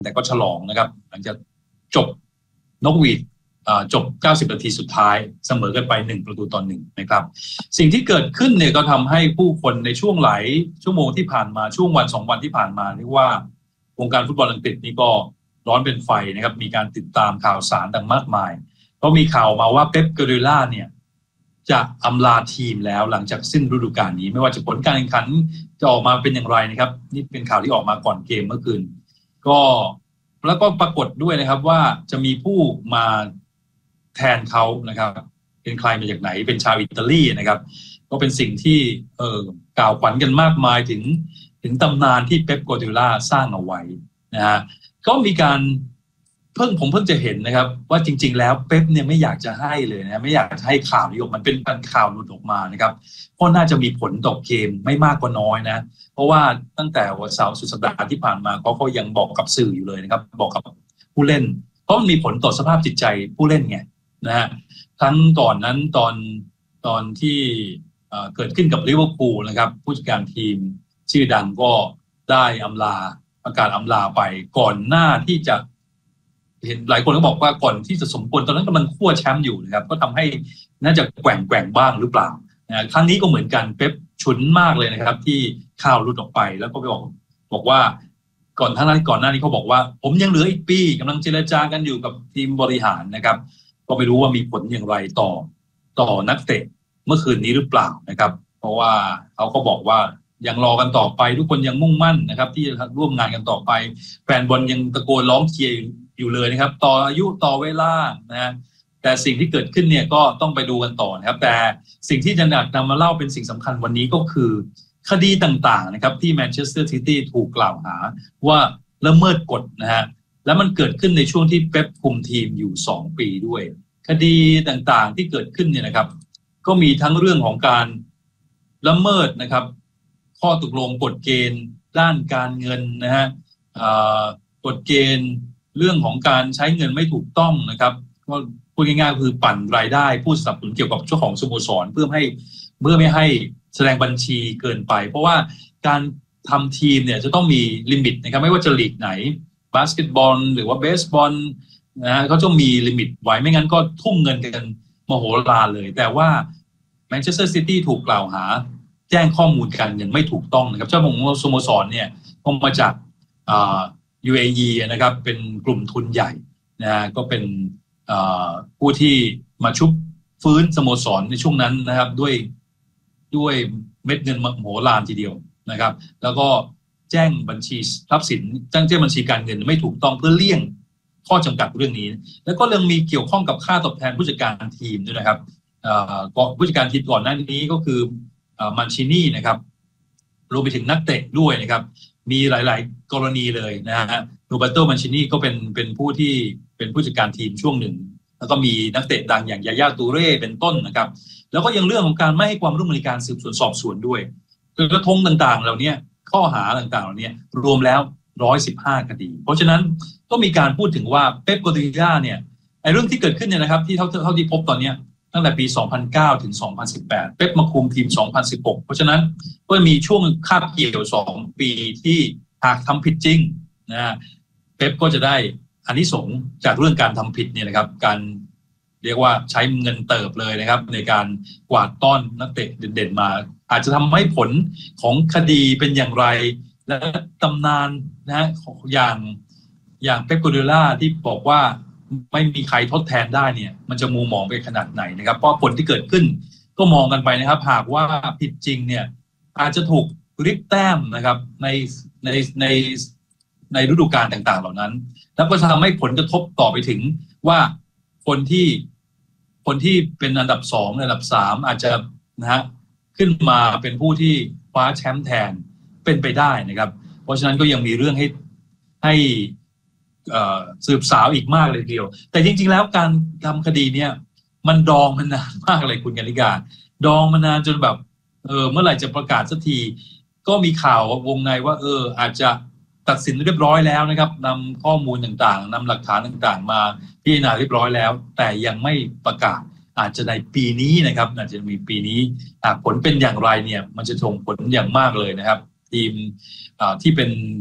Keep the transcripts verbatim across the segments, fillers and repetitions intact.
แต่ก็ฉลองนะครับหลังจากจบนกหวีดจบเก้าสิบนาทีสุดท้ายเสมอกันไปหนึ่งประตูต่อหนึ่งนะครับสิ่งที่เกิดขึ้นเนี่ยก็ทำให้ผู้คนในช่วงหลายชั่วโมงที่ผ่านมาช่วงวันสองวันที่ผ่านมาเรียกว่าวงการฟุตบอลอังกฤษนี่ก็ร้อนเป็นไฟนะครับมีการติดตามข่าวสารต่างมากมายเพราะมีข่าวมาว่าเป๊ป กวาร์ดิโอลาเนี่ยจะอำลาทีมแล้วหลังจากสิ้นฤดูกาลนี้ไม่ว่าจะผลการแข่งขันจะออกมาเป็นอย่างไรนะครับนี่เป็นข่าวที่ออกมาก่อนเกมเมื่อคืนก็แล้วก็ปรากฏด้วยนะครับว่าจะมีผู้มาแทนเขานะครับเป็นใครมาจากไหนเป็นชาวอิตาลีนะครับก็เป็นสิ่งที่เอ่อกล่าวขวัญกันมากมายถึงถึงตำนานที่เป๊ป กวาร์ดิโอลาสร้างเอาไว้นะฮะก็มีการเพิ่งผมเพิ่งจะเห็นนะครับว่าจริงๆแล้วเป๊ปเนี่ยไม่อยากจะให้เลยนะไม่อยากจะให้ข่าวนี้ออกมันเป็นข่าวหลุดออกมานะครับเพราะน่าจะมีผลต่อเกมไม่มากก็น้อยนะเพราะว่าตั้งแต่วันเสาร์สุดสัปดาห์ที่ผ่านมาเขาก็ยังบอกกับสื่ออยู่เลยนะครับบอกกับผู้เล่นเพราะมันมีผลต่อสภาพจิตใจผู้เล่นไงนะฮะครั้งก่อนนั้นตอนตอนที่เกิดขึ้นกับลิเวอร์พูลนะครับผู้จัดการทีมชื่อดังก็ได้อำลาประกาศอำลาไปก่อนหน้าที่จะเห็นหลายคนก็บอกว่าก่อนที่จะสมควรตอนนั้นกำลังคั่วแชมป์อยู่นะครับก็ทำให้น่าจะแกว่งแกว่งบ้างหรือเปล่านะครั้งนี้ก็เหมือนกันเป๊ปฉุนมากเลยนะครับที่ข่าวหลุดออกไปแล้วก็ไปบอกบอกว่าก่อนท่านั้นก่อนหน้านี้เขาบอกว่าผมยังเหลืออีกปีกำลังเจรจากันอยู่กับทีมบริหารนะครับก็ไม่รู้ว่ามีผลอย่างไรต่อต่อนักเตะเมื่อคืนนี้หรือเปล่านะครับเพราะว่าเขาก็บอกว่ายังรอกันต่อไปทุกคนยังมุ่งมั่นนะครับที่จะร่วมงานกันต่อไปแฟนบอลยังตะโกนร้องเชียร์อยู่เลยนะครับต่ออายุต่อเวลานะแต่สิ่งที่เกิดขึ้นเนี่ยก็ต้องไปดูกันต่อนะครับแต่สิ่งที่จะนำมาเล่าเป็นสิ่งสำคัญวันนี้ก็คือคดีต่างๆนะครับที่แมนเชสเตอร์ซิตี้ถูกกล่าวหาว่าละเมิดกฎนะฮะแล้วมันเกิดขึ้นในช่วงที่เป๊ปคุมทีมอยู่สองปีด้วยคดีต่างๆที่เกิดขึ้นเนี่ยนะครับก็มีทั้งเรื่องของการละเมิดนะครับข้อตกลงกฎเกณฑ์ด้านการเงินนะฮะกฎเกณฑ์เรื่องของการใช้เงินไม่ถูกต้องนะครับก็พูดง่ายๆคือปั่นรายได้ผู้สนับสนุนเกี่ยวกับเจ้าของสโมสรเพื่อให้เมื่อไม่ให้แสดงบัญชีเกินไปเพราะว่าการทำทีมเนี่ยจะต้องมีลิมิตนะครับไม่ว่าจะลีกไหนบาสเกตบอลหรือว่าเบสบอลนะฮะเขาต้องมีลิมิตไว้ไม่งั้นก็ทุ่มเงินกันมโหฬารเลยแต่ว่าแมนเชสเตอร์ซิตี้ถูกกล่าวหาแจ้งข้อมูลการเงินไม่ถูกต้องนะครับเจ้าของสโมสรเนี่ยก็มาจากอ่า ยู เอ อี นะครับเป็นกลุ่มทุนใหญ่นะฮะก็เป็นผู้ที่มาชุบฟื้นสโมสรในช่วงนั้นนะครับด้วยด้วยเม็ดเงินมโหฬารทีเดียวนะครับแล้วก็แจ้งบัญชีทรัพย์สินแจ้งบัญชีการเงินไม่ถูกต้องเพื่อเลี่ยงข้อจำกัดเรื่องนี้แล้วก็เรื่องมีเกี่ยวข้องกับค่าตอบแทนผู้จัดการทีมด้วยนะครับผู้จัดการทีมก่อนหน้านี้ก็คือมันชินี่นะครับรวมไปถึงนักเตะด้วยนะครับมีหลายๆกรณีเลยนะฮะโรเบร์โต มันชินี่ก็เป็นเป็นผู้ที่เป็นผู้จัดการทีมช่วงหนึ่งแล้วก็มีนักเตะดังอย่างยาย่าตูเร่เป็นต้นนะครับแล้วก็ยังเรื่องของการไม่ให้ความร่วมมือในการสืบสวนสอบสวนด้วยกระทงต่างๆเหล่านี้ข้อหาต่างๆเหล่านี้รวมแล้วหนึ่งร้อยสิบห้าคดีเพราะฉะนั้นก็มีการพูดถึงว่าเป๊ป กวาร์ดิโอลาเนี่ยไอ้เรื่องที่เกิดขึ้นเนี่ยนะครับที่เท่าเท่าที่พบตอนนี้ตั้งแต่ปีสองพันเก้าถึงสองพันสิบแปดเป๊ปมาคุมทีมสองพันสิบหกเพราะฉะนั้นก็มีช่วงคาบเกี่ยวสองปีที่หากทำผิดจริงนะเป๊ปก็จะได้อานิสงส์จากเรื่องการทำผิดเนี่ยนะครับการเรียกว่าใช้เงินเติบเลยนะครับในการกวาดต้อนนักเตะเด่นๆมาอาจจะทำให้ผลของคดีเป็นอย่างไรและตำนานนะอย่างอย่างเป๊ป กวาร์ดิโอลาที่บอกว่าไม่มีใครทดแทนได้เนี่ยมันจะมูมองไปขนาดไหนนะครับเพราะผลที่เกิดขึ้นก็มองกันไปนะครับหากว่าผิดจริงเนี่ยอาจจะถูกริบแต้มนะครับในในในในฤดูกาลต่างๆเหล่านั้นแล้วก็ทำให้ผลกระทบต่อไปถึงว่าคนที่คนที่เป็นอันดับสองอันดับสามอาจจะนะฮะขึ้นมาเป็นผู้ที่คว้าแชมป์แทนเป็นไปได้นะครับเพราะฉะนั้นก็ยังมีเรื่องให้ให้สืบสาวอีกมากเลยทีเดียวแต่จริงๆแล้วการทำคดีเนี้ยมันดองมานานมากเลยคุณกนิกาดองมานานจนแบบเออเมื่อไหร่จะประกาศสักทีก็มีข่าววงในว่าเอออาจจะตัดสินเรียบร้อยแล้วนะครับนำข้อมูลต่างๆนำหลักฐานต่างๆมาพิจารณาเรียบร้อยแล้วแต่ยังไม่ประกาศอาจจะในปีนี้นะครับอาจจะมีปีนี้หากผลเป็นอย่างไรเนี่ยมันจะส่งผลอย่างมากเลยนะครับทีมที่เป็น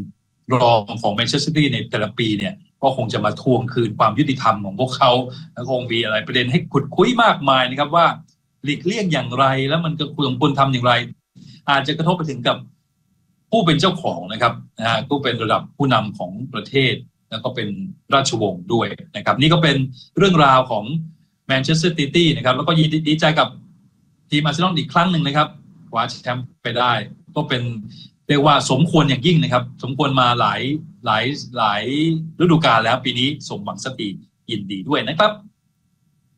รองของแมนเชสเตอร์ซิตี้ในแต่ละปีเนี่ยก็คงจะมาทวงคืนความยุติธรรมของพวกเขาและคงมีอะไรประเด็นให้ขุดคุยมากมายนะครับว่าหลีกเลี่ยงอย่างไรแล้วมันก็ควรควรทำอย่างไรอาจจะกระทบไปถึงกับผู้เป็นเจ้าของนะครับนะฮะก็เป็นระดับผู้นำของประเทศแล้วก็เป็นราชวงศ์ด้วยนะครับนี่ก็เป็นเรื่องราวของแมนเชสเตอร์ซิตี้นะครับแล้วก็ยินดีใจกับทีมอาร์เซนอลอีกครั้งหนึ่งนะครับคว้าแชมป์ไปได้ก็เป็นเรียกว่าสมควรอย่างยิ่งนะครับสมควรมาหลายหลายหลายฤดูกาลแล้วปีนี้สมหวังสักทียินดีด้วยนะครับ